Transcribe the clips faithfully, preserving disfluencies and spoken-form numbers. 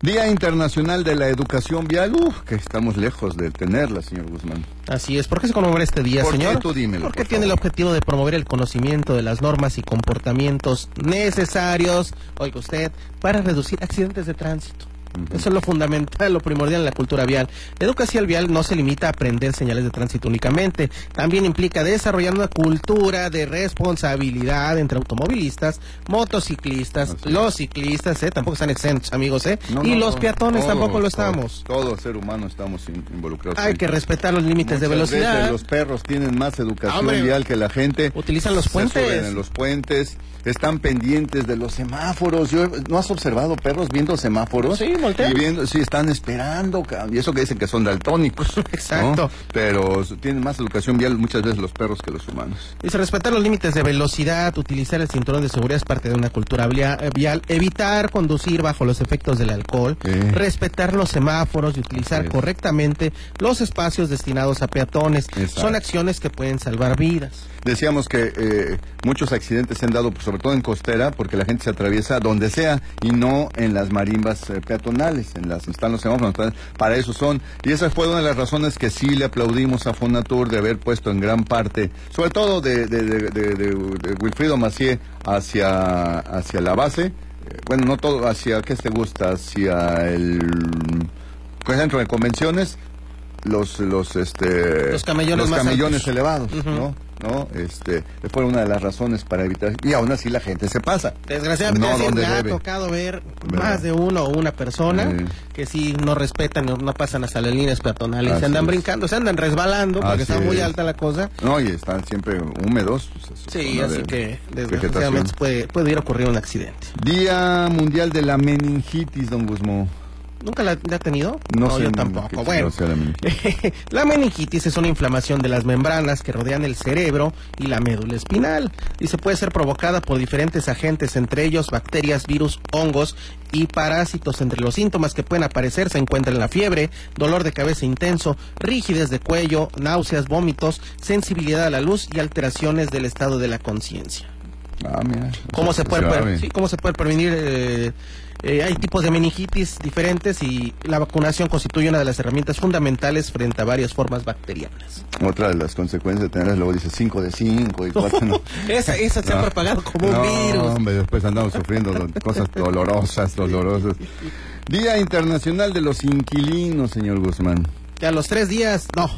Día Internacional de la Educación Vial, uf, que estamos lejos de tenerla, señor Guzmán. Así es. ¿Por qué se conmemora este día, ¿Por señor? qué? Tú dímelo, Porque por tiene el favor. objetivo de promover el conocimiento de las normas y comportamientos necesarios, oiga usted, para reducir accidentes de tránsito. Eso es lo fundamental, lo primordial en la cultura vial. La educación vial no se limita a aprender señales de tránsito únicamente, también implica desarrollar una cultura de responsabilidad entre automovilistas, motociclistas, Así los ciclistas, ¿eh? Tampoco están exentos, amigos, ¿eh? No, y no, los no, peatones todos, tampoco lo todos, estamos. Todo ser humano estamos in- involucrados. Hay ahí. que respetar los límites de Muchas velocidad. veces los perros tienen más educación Hombre, vial que la gente. utilizan los Se puentes. suben en los puentes, están pendientes de los semáforos. Yo, ¿no has observado perros viendo semáforos? Sí, voltean. Y viendo, sí, están esperando, ca- y eso que dicen que son daltónicos. Exacto. ¿no? Pero tienen más educación vial muchas veces los perros que los humanos. Dice, respetar los límites de velocidad, utilizar el cinturón de seguridad es parte de una cultura via- vial, evitar conducir bajo los efectos del alcohol, Sí. respetar los semáforos y utilizar Sí. correctamente los espacios destinados a peatones. Exacto. Son acciones que pueden salvar vidas. Decíamos que eh, muchos accidentes se han dado, pues, sobre todo en costera, porque la gente se atraviesa donde sea y no en las marimbas eh, peatonales, en las están los semáforos, para eso son. Y esa fue una de las razones que sí le aplaudimos a Fonatur de haber puesto en gran parte, sobre todo de, de, de, de, de, de Wilfrido Macié hacia, hacia la base, eh, bueno, no todo, hacia, ¿qué te gusta? Hacia el centro de convenciones, los los este Los camellones los más camellones altos. elevados, Ujú. ¿no? ¿no? Este, fue una de las razones para evitar, y aún así la gente se pasa. Desgraciadamente No sí, donde me ha debe. tocado ver ¿Verdad? más de uno o una persona Sí. que sí no respetan, no, no pasan hasta las líneas peatonales, Así se andan es. brincando, se andan resbalando porque Así está muy es. alta la cosa. No, y están siempre húmedos. Pues, es Sí, zona así de que vegetación. desgraciadamente puede, puede ir a ocurrir un accidente. Día Mundial de la Meningitis, don Guzmán. ¿Nunca la, la ha tenido? No, yo sé, tampoco. que- Bueno, no sé la meningitis. la meningitis es una inflamación de las membranas que rodean el cerebro y la médula espinal y se puede ser provocada por diferentes agentes, entre ellos bacterias, virus, hongos y parásitos. Entre los síntomas que pueden aparecer se encuentran la fiebre, dolor de cabeza intenso, rigidez de cuello, náuseas, vómitos, sensibilidad a la luz y alteraciones del estado de la conciencia. Ah, mira. ¿Cómo se puede, grave. pre- sí, cómo se puede prevenir? Eh, eh, hay tipos de meningitis diferentes y la vacunación constituye una de las herramientas fundamentales frente a varias formas bacterianas. Otra de las consecuencias de tenerlas, luego dice cinco de cinco y cuatro no. esa esa se ha No. propagado como No, un virus. hombre, después andamos sufriendo do- cosas dolorosas, dolorosas. Día Internacional de los Inquilinos, señor Guzmán. Que a los tres días, no.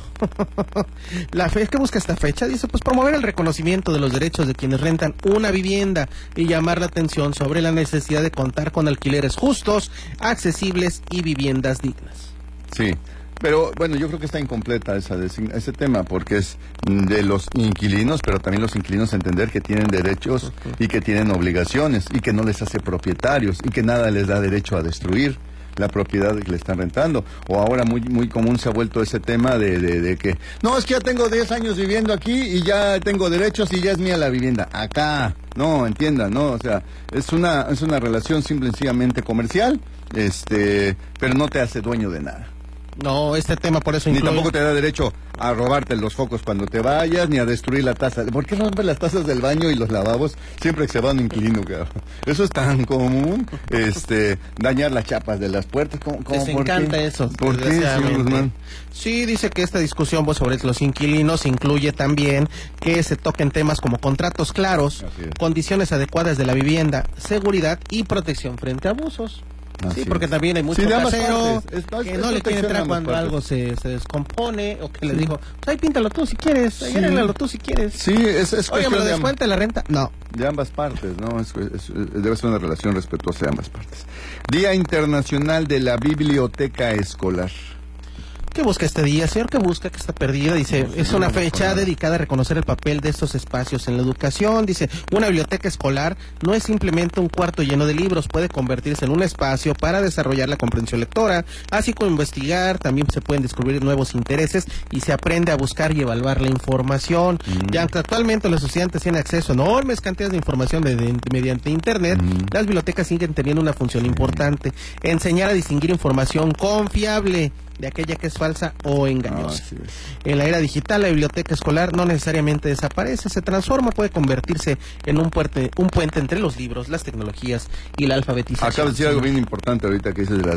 La fe, ¿qué busca esta fecha? Dice, pues promover el reconocimiento de los derechos de quienes rentan una vivienda y llamar la atención sobre la necesidad de contar con alquileres justos, accesibles y viviendas dignas. Sí, pero bueno, yo creo que está incompleta esa design- ese tema, porque es de los inquilinos, pero también los inquilinos entender que tienen derechos y que tienen obligaciones y que no les hace propietarios y que nada les da derecho a destruir la propiedad que le están rentando. O ahora muy muy común se ha vuelto ese tema de, de, de que, no, es que ya tengo diez años viviendo aquí y ya tengo derechos y ya es mía la vivienda. Acá, no, entiendan, ¿no? O sea, es una, es una relación simple y sencillamente comercial, este, pero no te hace dueño de nada. No, este tema por eso Ni incluye... tampoco te da derecho a robarte los focos cuando te vayas, ni a destruir la taza. ¿Por qué rompen las tazas del baño y los lavabos siempre que se va un inquilino, cabrón? Eso es tan común, este, dañar las chapas de las puertas. ¿Cómo, cómo, Les por encanta qué? eso. ¿Por qué, señor desgraciadamente. Guzmán? Sí, dice que esta discusión pues, sobre los inquilinos incluye también que se toquen temas como contratos claros, Así es. condiciones adecuadas de la vivienda, seguridad y protección frente a abusos. Así Sí, porque es. también hay mucho Sí, de ambas casero partes. Es- no, es- que es no le quiere protección de entrar ambas cuando partes. algo se, se descompone o que le digo, pues ahí píntalo tú si quieres, ahí Sí. arréglalo tú si quieres. Sí, es, es Oye, ¿me cuestión lo de, am- descuenta la renta? No. de ambas partes, ¿no? Es, es- es- debe ser una relación respetuosa de ambas partes. Día Internacional de la Biblioteca Escolar. ¿Qué busca este día, señor? ¿Qué busca? Que está perdida. Dice, No sé, es una no fecha conozco. dedicada a reconocer el papel de estos espacios en la educación. Dice, una biblioteca escolar no es simplemente un cuarto lleno de libros, puede convertirse en un espacio para desarrollar la comprensión lectora, así como investigar, también se pueden descubrir nuevos intereses y se aprende a buscar y evaluar la información. Mm. Ya que actualmente los estudiantes tienen acceso a enormes cantidades de información de- de- mediante Internet, Mm. las bibliotecas siguen teniendo una función importante, enseñar a distinguir información confiable de aquella que es falsa o Ah, engañosa. así es. En la era digital, la biblioteca escolar no necesariamente desaparece, se transforma, puede convertirse en un puente, un puente entre los libros, las tecnologías y la alfabetización. Acaba de decir algo bien importante ahorita que dices de las